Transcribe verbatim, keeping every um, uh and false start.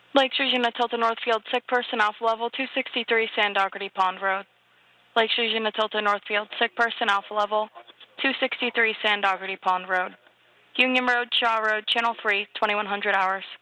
Lakeshore Unitilda Northfield, sick person, Alpha Level, two sixty-three San Dougherty Pond Road. Lakeshore Unitilda Northfield, sick person, Alpha Level, two sixty-three San Dougherty Pond Road. Union Road, Shaw Road, Channel three, twenty-one hundred hours.